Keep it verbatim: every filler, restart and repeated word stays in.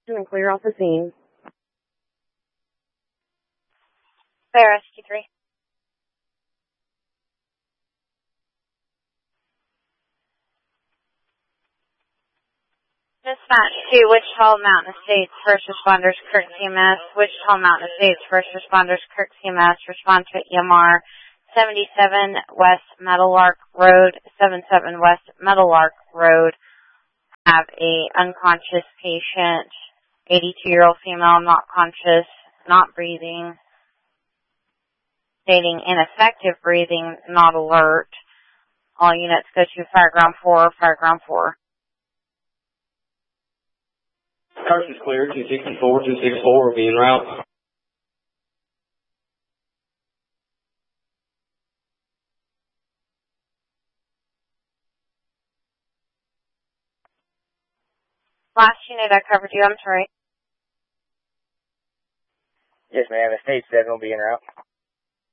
and clear off the scene. Clear S Q three. Dispatch to Wichita Mountain Estates, first responders, Kirk C M S. Wichita Mountain Estates, first responders, Kirk C M S. Respond to E M R seventy-seven West Meadowlark Road, seventy-seven West Meadowlark Road. Have a unconscious patient, eighty-two-year-old female, not conscious, not breathing, stating ineffective breathing, not alert. All units go to Fireground four, Fireground four. Kirk is clear, two sixty-four, two sixty-four will be en route. Last unit I covered you, I'm sorry. Yes, ma'am. Estate seven will be en route.